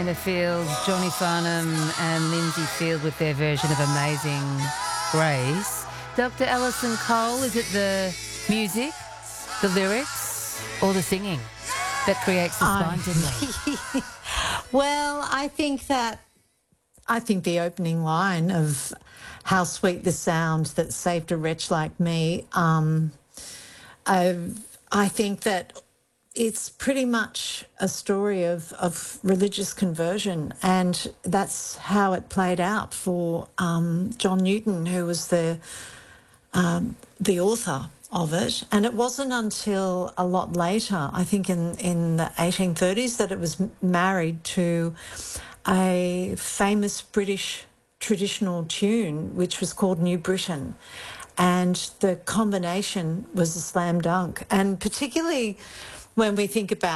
Fiona Fields, Johnny Farnham and Lindsay Field with their version of Amazing Grace. Dr. Alison Cole, is it the music, the lyrics or the singing that creates the spine tingling? Well, I think the opening line of "How sweet the sound that saved a wretch like me," I think that it's pretty much a story of religious conversion, and that's how it played out for John Newton, who was the author of it. And it wasn't until a lot later, I think in the 1830s, that it was married to a famous British traditional tune, which was called New Britain. And the combination was a slam dunk. And particularly when we think about